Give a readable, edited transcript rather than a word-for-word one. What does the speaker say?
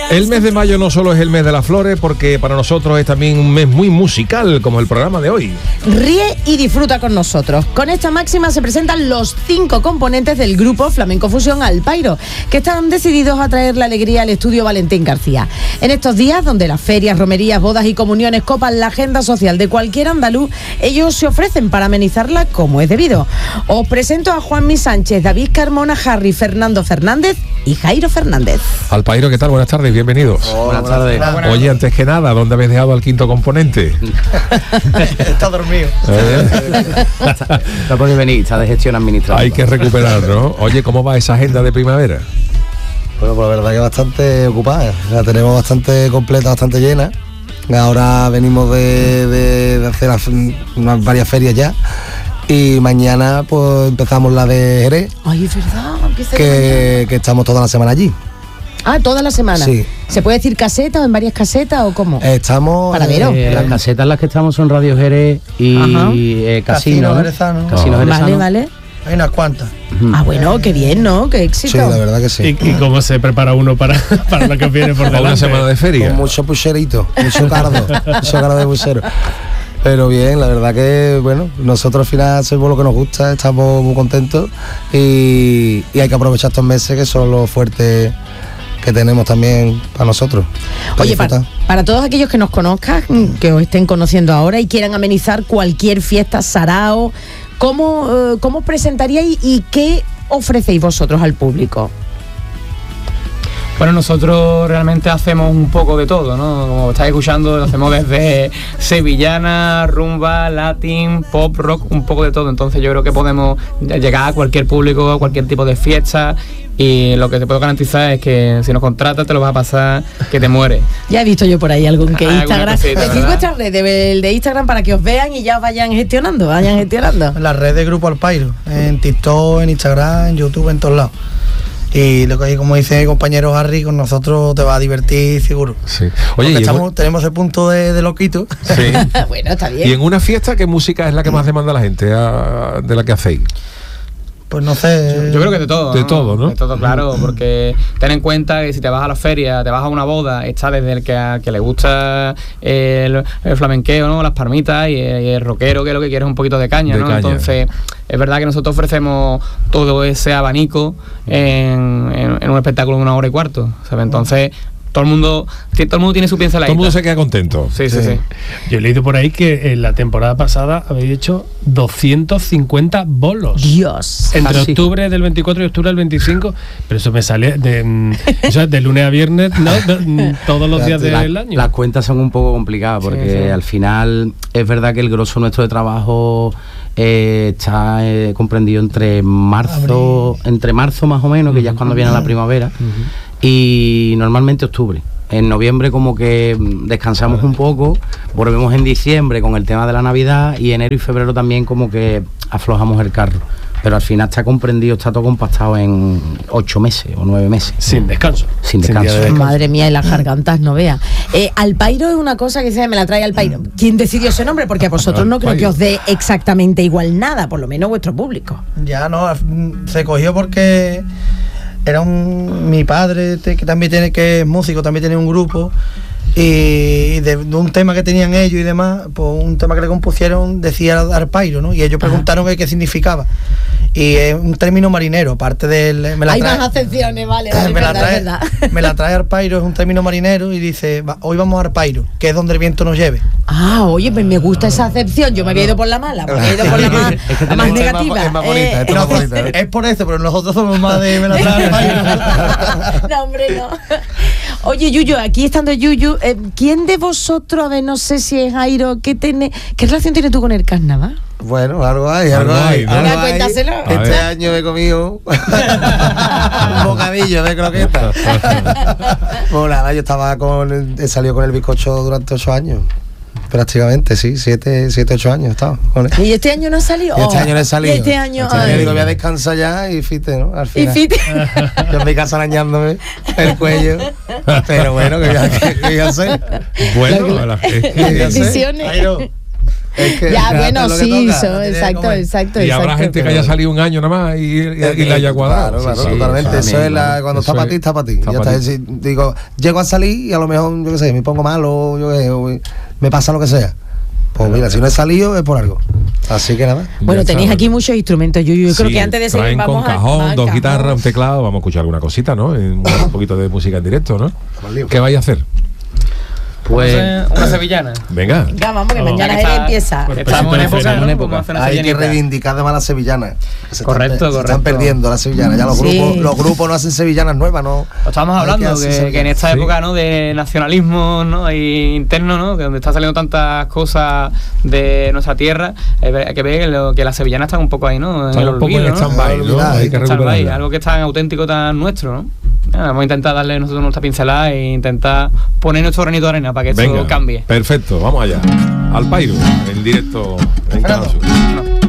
El mes de mayo no solo es el mes de las flores, porque para nosotros es también un mes muy musical, como el programa de hoy. Ríe y disfruta con nosotros. Con esta máxima se presentan los 5 componentes del grupo Flamenco Fusión Alpairo, que están decididos a traer la alegría al estudio Valentín García. En estos días, donde las ferias, romerías, bodas y comuniones copan la agenda social de cualquier andaluz, ellos se ofrecen para amenizarla como es debido. Os presento a Juanmi Sánchez, David Carmona, Harry, Fernando Fernández y Jairo Fernández. Alpairo, ¿qué tal? Buenas tardes, bienvenidos. Buenas tardes. Oye, antes que nada, ¿dónde habéis dejado al quinto componente? Está dormido. No puede venir, está de gestión administrativa. Hay que recuperar, ¿no? Oye, ¿cómo va esa agenda de primavera? Bueno, pues la verdad que bastante ocupada. La tenemos bastante completa, bastante llena. Ahora venimos de hacer unas varias ferias ya. Y mañana pues empezamos la de Jerez. Ay, es verdad, empieza que estamos toda la semana allí. Ah, toda la semana. Sí. ¿Se puede decir caseta o en varias casetas o cómo? Estamos... Para veros. Las casetas en las que estamos son Radio Jerez y Casino Jerezano. Casino Jerezano. Vale. Hay unas cuantas. Ah, bueno, qué bien, ¿no? Qué éxito. Sí, la verdad que sí. ¿Y cómo se prepara uno para lo que viene por delante? Una semana de feria. Con mucho pucherito, mucho cardo de puchero. Pero bien, la verdad que, bueno, nosotros al final hacemos lo que nos gusta, estamos muy contentos y hay que aprovechar estos meses que son los fuertes que tenemos también para nosotros. Oye, para todos aquellos que nos conozcan, que os estén conociendo ahora y quieran amenizar cualquier fiesta, sarao, ¿cómo os presentaríais y qué ofrecéis vosotros al público? Bueno, nosotros realmente hacemos un poco de todo, ¿no? Como estáis escuchando, lo hacemos desde sevillana, rumba, latín, pop, rock, un poco de todo. Entonces yo creo que podemos llegar a cualquier público, a cualquier tipo de fiesta. Y lo que te puedo garantizar es que si nos contratas te lo vas a pasar que te mueres. Ya he visto yo por ahí algún que Instagram. Decid vuestras redes, el de Instagram para que os vean y ya vayan gestionando. En las redes de Grupo Alpairo, en TikTok, en Instagram, en YouTube, en todos lados. Y lo que, como dice mi compañero Harry, con nosotros te va a divertir seguro. Sí. Oye, tenemos el punto de loquito. Sí. Bueno, está bien. Y en una fiesta, ¿qué música es la que más demanda la gente de la que hacéis? Pues no sé. Yo creo que de todo. De todo, ¿no? De todo, claro, porque ten en cuenta que si te vas a la feria, te vas a una boda, está desde el que le gusta el flamenqueo, ¿no? Las palmitas y el rockero, que lo que quiere es un poquito de caña, ¿no? Entonces, es verdad que nosotros ofrecemos todo ese abanico en un espectáculo de 1 hora y cuarto, ¿sabes? Entonces, todo el mundo tiene su pinceladita. Todo el mundo se queda contento. Sí. Yo he leído por ahí que en la temporada pasada habéis hecho 250 bolos. Dios. Entre octubre del 24 y octubre del 25. Pero eso me sale de lunes a viernes, ¿no? Todos los días del año. Las cuentas son un poco complicadas porque al final es verdad que el grosso nuestro de trabajo está comprendido entre marzo más o menos, que ya es cuando viene la primavera. Y normalmente octubre. En noviembre como que descansamos un poco, volvemos en diciembre con el tema de la Navidad y enero y febrero también como que aflojamos el carro. Pero al final está comprendido, está todo compactado en 8 meses o 9 meses. Sin descanso. Sin descanso. Madre mía, y las gargantas no vea. Alpairo es una cosa que me la trae Alpairo. ¿Quién decidió ese nombre? Porque a vosotros no creo que os dé exactamente igual nada, por lo menos vuestro público. Ya no, se cogió porque era mi padre, que también que es músico, también tiene un grupo, y de un tema que tenían ellos y demás, pues un tema que le compusieron decía Alpairo, ¿no? Y ellos preguntaron qué significaba. Y es un término marinero, aparte del... Hay más acepciones, vale, verdad. Me la trae Alpairo, es un término marinero, y dice, hoy vamos a Alpairo, que es donde el viento nos lleve. Ah, oye, pues me gusta esa acepción. Yo me había ido por la mala, me había ido por la más negativa. Es más bonita, es más bonita. Es por eso, pero nosotros somos más de me la trae Alpairo. No, hombre, no. Oye, Yuyu, aquí estando Yuyu, ¿quién de vosotros, a ver, no sé si es Jairo, qué relación tienes tú con el carnaval? Bueno, algo hay. Venga, cuéntaselo. Este año he comido un bocadillo de croquetas. Bueno, nada, yo he salido con el bizcocho durante 8 años. Prácticamente, sí, 7, 8 años he estado con él. ¿Y este año no has salido? Este año no he salido. Este año digo, voy a descansar ya y fite, ¿no? Al final. Y fite. Yo en mi casa arañándome el cuello. Pero bueno, ¿qué voy a hacer? Bueno, bendiciones. Ya, bueno, lo que sí, toca, exacto. Y habrá gente que haya salido un año nada más y la haya cuadrado. Claro, Sí, totalmente. eso Eso es cuando Eso está para es- ti, está para ti. está Ya pa' está. ti. Si digo, llego a salir y a lo mejor, yo qué sé, me pongo malo, yo qué sé, o me pasa lo que sea. Pues mira, si no he salido es por algo. Así que nada. Bueno, Ya tenéis está. aquí muchos instrumentos, Yuyu. Yo creo Sí, que antes de seguir traen vamos con a... cajón, dos cajón. guitarras, un teclado. Vamos a escuchar alguna cosita, ¿no? Un poquito de música en directo, ¿no? lío. ¿Qué vais a hacer? Pues Una sevillana. Venga. Venga, vamos, que Vamos. mañana Ya que está- empieza. Pues Estamos en época, en ¿no? época. Vamos a hacer una Hay que sevillanita. reivindicar además las sevillanas. Se Correcto, se están correcto. perdiendo las sevillanas. Ya Sí. los grupos no hacen sevillanas nuevas, ¿no? Lo estábamos Hay hablando, hacer que en sevillanas. esta Sí. época, ¿no?, de nacionalismo, ¿no?, ahí interno, ¿no?, que donde están saliendo tantas cosas de nuestra tierra, hay que ver que las sevillanas están un poco ahí, ¿no?, en Está el un poco en olvido, ¿no? stand-by, ¿no? Olvidado, Hay que Stand-by, recuperarla. algo que es tan auténtico, tan nuestro, ¿no? Vamos a intentar darle nosotros nuestra pincelada e intentar poner nuestro granito de arena para que esto Venga, cambie. perfecto, vamos allá. Al Pairo, en directo en Canal Sur.